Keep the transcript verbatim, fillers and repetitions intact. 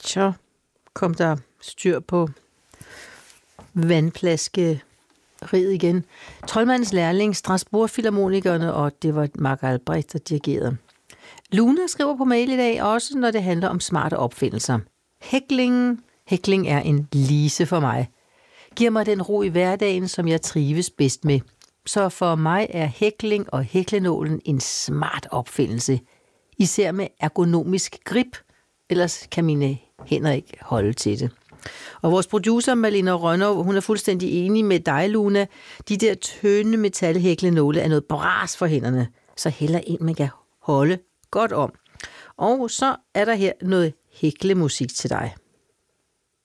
Så kom der styr på vandplaskeriet igen. Troldmandens lærling, Strasbourg-filharmonikerne, og det var Mark Albrecht, der dirigerede. Luna skriver på mail i dag, også når det handler om smarte opfindelser. Hækling, hækling er en lise for mig. Giver mig den ro i hverdagen, som jeg trives bedst med. Så for mig er hækling og hæklenålen en smart opfindelse. Især med ergonomisk grip, ellers kan mine hænder ikke holde til det. Og vores producer, Malene Rønnow, hun er fuldstændig enig med dig, Luna. De der tynde metalhæklenåle er noget bras for hænderne, så heller en, man kan holde godt om. Og så er der her noget hæklemusik til dig.